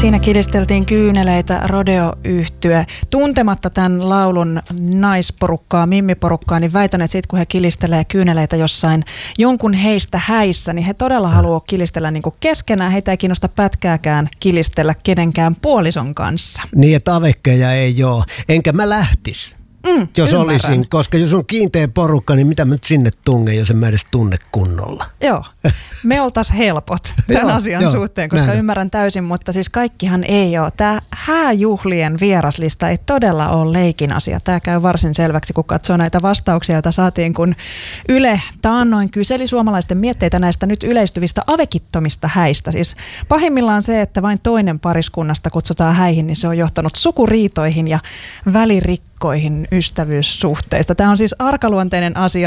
Siinä kilisteltiin kyyneleitä rodeo-yhtye. Tuntematta tämän laulun naisporukkaa, mimmiporukkaa, niin väitän, että sit kun he kilistelee kyyneleitä jossain jonkun heistä häissä, niin he todella haluaa kilistellä niin kuin keskenään. Heitä ei kiinnosta pätkääkään kilistellä kenenkään puolison kanssa. Niin, että avekkeja ei ole. Enkä mä lähtis. Jos ymmärrän. olisin, koska jos on kiinteä porukka, niin mitä mä nyt sinne tungen, jos en mä edes tunne kunnolla. Joo, me oltaisiin helpot tämän asian suhteen, koska ymmärrän täysin, mutta siis kaikkihan ei ole. Tämä hääjuhlien vieraslista ei todella ole leikin asia. Tämä käy varsin selväksi, kun katsoo näitä vastauksia, joita saatiin, kun Yle taannoin kyseli suomalaisten mietteitä näistä nyt yleistyvistä avekittomista häistä. Siis pahimmillaan se, että vain toinen pariskunnasta kutsutaan häihin, niin se on johtanut sukuriitoihin ja välirikkoihin ystävyyssuhteista. Tämä on siis arkaluonteinen asia.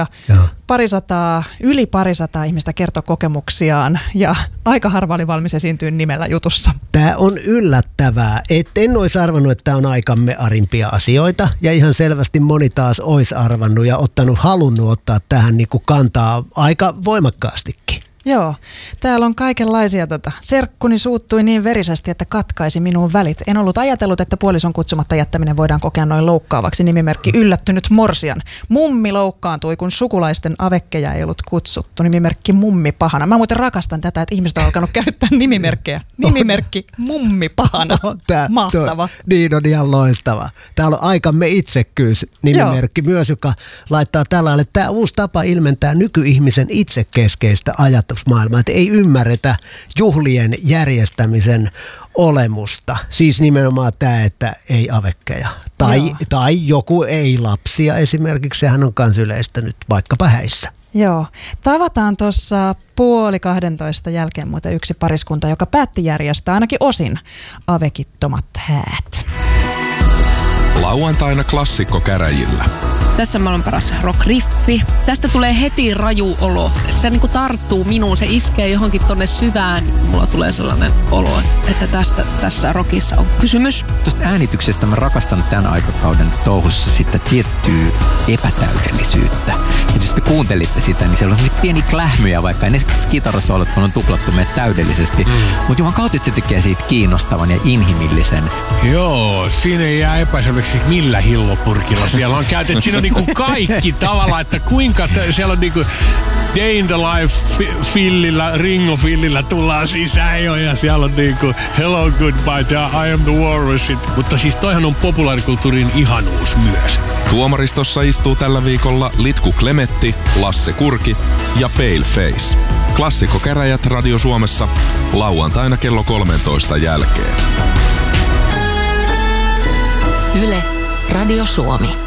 Yli parisataa ihmistä kertoi kokemuksiaan ja aika harva oli valmis esiintyä nimellä jutussa. Tämä on yllättävää. En olisi arvannut, että tämä on aikamme arimpia asioita ja ihan selvästi moni taas olisi arvannut ja halunnut ottaa tähän niin kuin kantaa aika voimakkaastikin. Joo, täällä on kaikenlaisia. Serkkuni suuttui niin verisesti, että katkaisi minuun välit. En ollut ajatellut, että puolison kutsumatta jättäminen voidaan kokea noin loukkaavaksi. Nimimerkki yllättynyt morsian. Mummi loukkaantui, kun sukulaisten avekkeja ei ollut kutsuttu. Nimimerkki mummi pahana. Mä muuten rakastan tätä, että ihmiset on alkanut käyttää nimimerkkejä. Nimimerkki mummi pahana. Mahtava. Niin on ihan loistava. Täällä on aikamme itsekkyys nimimerkki myös, joka laittaa tällä tämä uusi tapa ilmentää nykyihmisen itsekeskeistä ajatusmaailmaa, että ei ymmärretä juhlien järjestämisen olemusta. Siis nimenomaan tämä, että ei avekkeja. Tai joku ei lapsia esimerkiksi, sehän on myös yleistä nyt vaikkapa häissä. Joo. Tavataan tuossa 11:30 jälkeen muuten yksi pariskunta, joka päätti järjestää ainakin osin avekittomat häät. Lauantaina klassikkokäräjillä. Tässä maailman paras rock-riffi. Tästä tulee heti raju olo. Se niinku tarttuu minuun, se iskee johonkin tonne syvään. Mulla tulee sellainen olo, että tässä rockissa on kysymys. Tuosta äänityksestä mä rakastan tämän aikakauden touhussa sitten tiettyä epätäydellisyyttä. Ja jos te kuuntelitte sitä, niin siellä on pieni klähmyjä, vaikka ei ne kitarasoolot, kun on tuplattu meitä täydellisesti. Mutta Juhan Kautitse tekee siitä kiinnostavan ja inhimillisen. Joo, siinä ei jää epäselväksi millä hillopurkilla siellä on käytetty. Siinä on niinku kaikki tavallaan, että kuinka siellä on niinku Day in the Life fillillä, Ringo fillillä tullaan sisään jo ja siellä on niinku Hello Goodbye, I am the walrus. Mutta siis toihan on populaarikulttuurin ihanuus myös. Tuomaristossa istuu tällä viikolla Litku Klemetti, Lasse Kurki ja Paleface. Klassikkokäräjät Radio Suomessa lauantaina kello 13 jälkeen. Yle, Radio Suomi.